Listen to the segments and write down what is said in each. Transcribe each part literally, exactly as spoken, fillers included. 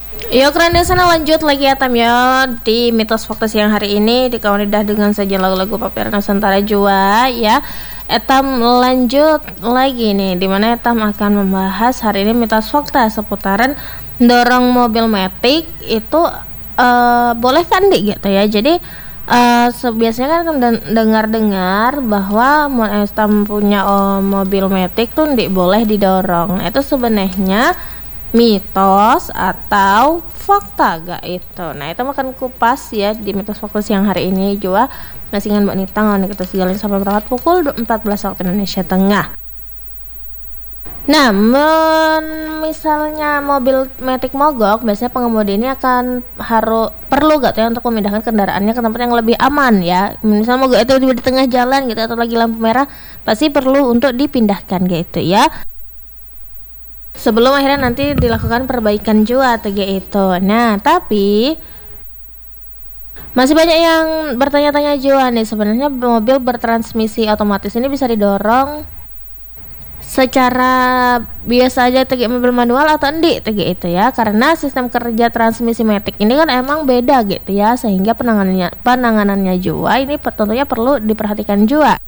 Yuk keren di sana lanjut lagi ya Tam ya di mitos fakta siang hari ini dikawali dah dengan sajian lagu-lagu papiran Nusantara jua ya. Etam lanjut lagi nih dimana Etam akan membahas hari ini mitos fakta seputaran dorong mobil matic itu uh, boleh kan di gitu ya. Jadi uh, biasanya kan den- dengar-dengar bahwa mau Etam punya oh, mobil matic tuh di boleh didorong. Nah, itu sebenarnya mitos atau fakta gak itu. Nah itu makan kupas ya di mitos fakta siang hari ini juga masih dengan Mbak Nita nih kita sejalan sampai berangkat pukul empat belas waktu Indonesia Tengah. Nah men, misalnya mobil matic mogok biasanya pengemudi ini akan harus perlu gak tuh ya untuk memindahkan kendaraannya ke tempat yang lebih aman ya. Misalnya mogok itu di tengah jalan gitu atau lagi lampu merah pasti perlu untuk dipindahkan gitu ya, sebelum akhirnya nanti dilakukan perbaikan juga atau gitu. Nah tapi masih banyak yang bertanya-tanya juga nih sebenarnya mobil bertransmisi otomatis ini bisa didorong secara biasa aja kayak mobil manual atau enggak kayak itu ya, karena sistem kerja transmisi matic ini kan emang beda gitu ya, sehingga penanganannya penanganannya juga ini tentunya perlu diperhatikan juga,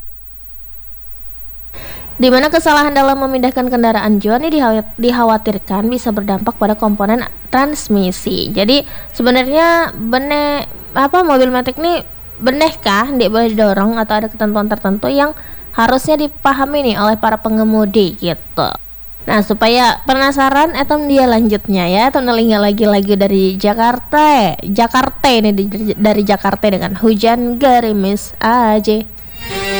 di mana kesalahan dalam memindahkan kendaraan juga ini dikhawatirkan bisa berdampak pada komponen transmisi. Jadi sebenarnya benih apa mobil matic ini benehkah tidak boleh didorong atau ada ketentuan tertentu yang harusnya dipahami nih oleh para pengemudi gitu. Nah supaya penasaran etam dia lanjutnya ya, atau nelinga lagi-lagi dari Jakarta Jakarta ini dari Jakarta dengan hujan gerimis aja.